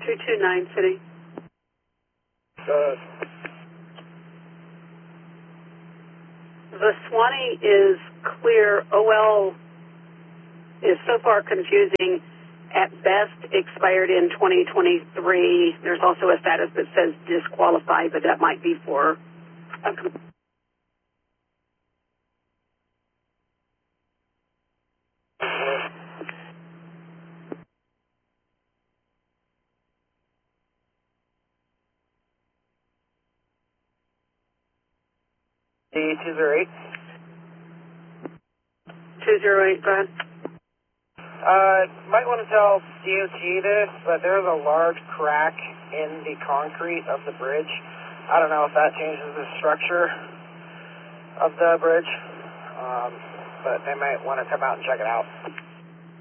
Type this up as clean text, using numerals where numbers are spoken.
229 City. The Swanee is clear. OL is so far confusing. At best, expired in 2023. There's also a status that says disqualified, but that might be for a D208. 208, go ahead. Might want to tell DOT this, but there's a large crack in the concrete of the bridge. I don't know if that changes the structure of the bridge, but they might want to come out and check it out.